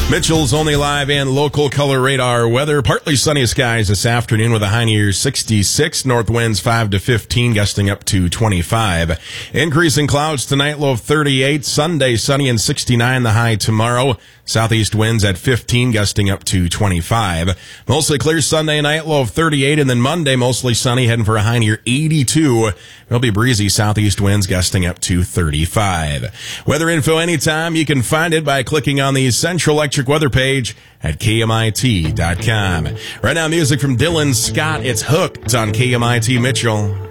Mitchell's Only Live and Local Color Radar weather. Partly sunny skies this afternoon with a high near 66. North winds 5 to 15, gusting up to 25. Increasing clouds tonight, low of 38. Sunday, sunny and 69, the high tomorrow. Southeast winds at 15, gusting up to 25. Mostly clear Sunday night, low of 38. And then Monday, mostly sunny, heading for a high near 82. It'll be breezy southeast winds, gusting up to 35. Weather info anytime. You can find it by clicking on the Central Electric weather page at KMIT.com. Right now, music from Dylan Scott. It's Hooked on KMIT Mitchell.